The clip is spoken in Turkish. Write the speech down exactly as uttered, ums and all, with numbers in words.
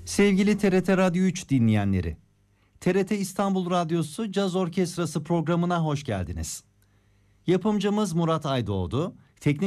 Sevgili T R T Radyo üç dinleyenleri, T R T İstanbul Radyosu Caz Orkestrası programına hoş geldiniz. Yapımcımız Murat Aydoğdu, teknik